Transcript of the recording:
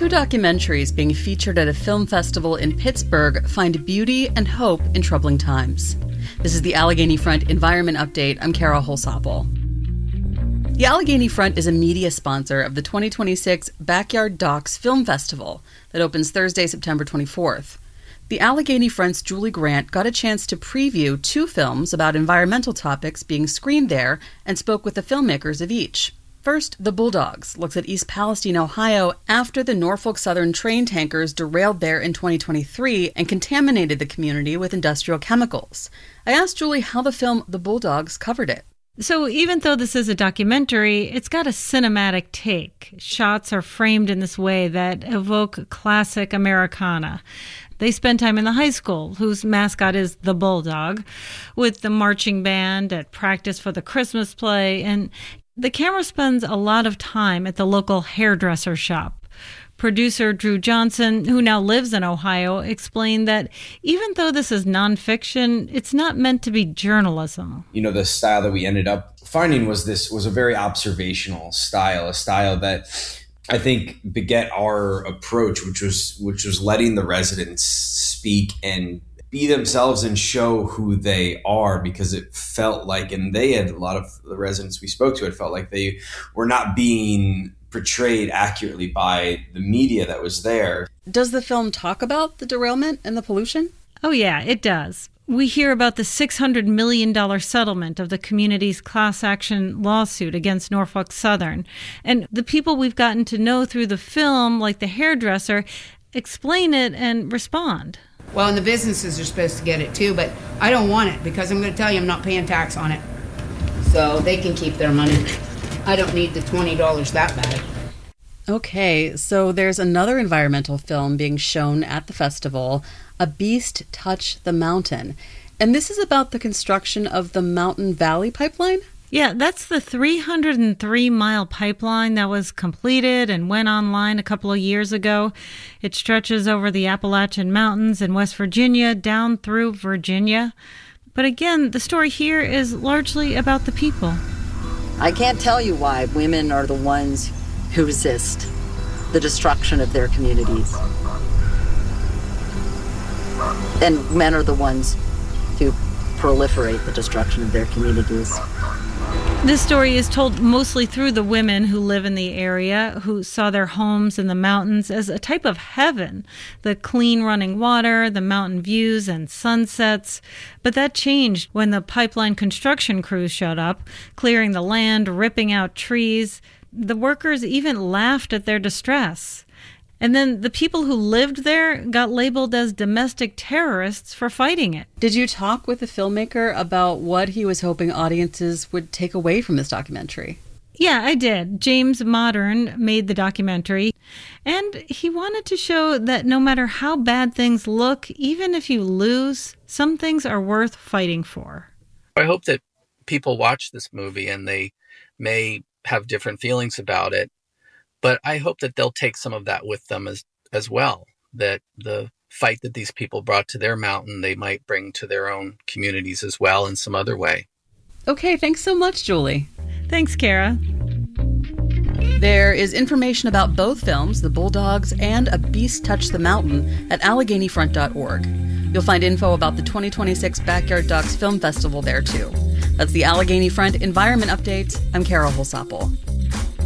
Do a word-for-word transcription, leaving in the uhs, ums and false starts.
Two documentaries being featured at a film festival in Pittsburgh find beauty and hope in troubling times. This is the Allegheny Front Environment Update. I'm Kara Holsapple. The Allegheny Front is a media sponsor of the twenty twenty-six Backyard Docs Film Festival that opens Thursday, September twenty-fourth. The Allegheny Front's Julie Grant got a chance to preview two films about environmental topics being screened there and spoke with the filmmakers of each. First, The Bulldogs looks at East Palestine, Ohio, after the Norfolk Southern train tankers derailed there in twenty twenty-three and contaminated the community with industrial chemicals. I asked Julie how the film The Bulldogs covered it. So even though this is a documentary, it's got a cinematic take. Shots are framed in this way that evoke classic Americana. They spend time in the high school, whose mascot is the Bulldog, with the marching band at practice for the Christmas play, and the camera spends a lot of time at the local hairdresser shop. Producer Drew Johnson, who now lives in Ohio, explained that even though this is nonfiction, it's not meant to be journalism. You know, the style that we ended up finding was this was a very observational style, a style that I think beget our approach, which was which was letting the residents speak and be themselves and show who they are, because it felt like, and they had a lot of the residents we spoke to, it felt like they were not being portrayed accurately by the media that was there. Does the film talk about the derailment and the pollution? Oh yeah, it does. We hear about the six hundred million dollars settlement of the community's class action lawsuit against Norfolk Southern. And the people we've gotten to know through the film, like the hairdresser, explain it and respond. Well, and the businesses are supposed to get it too, but I don't want it because I'm going to tell you I'm not paying tax on it. So they can keep their money. I don't need the twenty dollars that bad. Okay, so there's another environmental film being shown at the festival, A Beast Touch the Mountain. And this is about the construction of the Mountain Valley Pipeline? Yeah, that's the three hundred three mile pipeline that was completed and went online a couple of years ago. It stretches over the Appalachian Mountains in West Virginia down through Virginia. But again, the story here is largely about the people. I can't tell you why women are the ones who resist the destruction of their communities. And men are the ones who proliferate the destruction of their communities. This story is told mostly through the women who live in the area, who saw their homes in the mountains as a type of heaven. The clean running water, the mountain views and sunsets. But that changed when the pipeline construction crews showed up, clearing the land, ripping out trees. The workers even laughed at their distress. And then the people who lived there got labeled as domestic terrorists for fighting it. Did you talk with the filmmaker about what he was hoping audiences would take away from this documentary? Yeah, I did. James Modern made the documentary, and he wanted to show that no matter how bad things look, even if you lose, some things are worth fighting for. I hope that people watch this movie and they may have different feelings about it. But I hope that they'll take some of that with them as, as well, that the fight that these people brought to their mountain, they might bring to their own communities as well in some other way. Okay, thanks so much, Julie. Thanks, Kara. There is information about both films, The Bulldogs and A Beast Touch the Mountain, at Allegheny Front dot org. You'll find info about the twenty twenty-six Backyard Docs Film Festival there, too. That's the Allegheny Front Environment Update. I'm Kara Holsapple.